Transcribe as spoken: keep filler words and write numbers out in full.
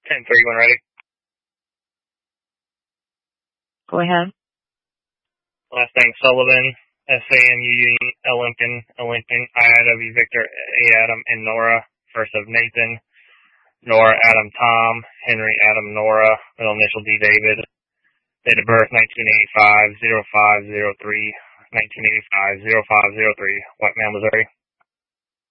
ten three, when ready. Go ahead. Last name Sullivan, S A M U Union, L Lincoln, L Lincoln, I I W Victor, A Adam, and Nora. First of Nathan, Nora Adam Tom, Henry Adam Nora, middle initial D David. Date of birth nineteen eighty-five, oh five oh three, nineteen eighty-five, oh five oh three, White Man, Missouri.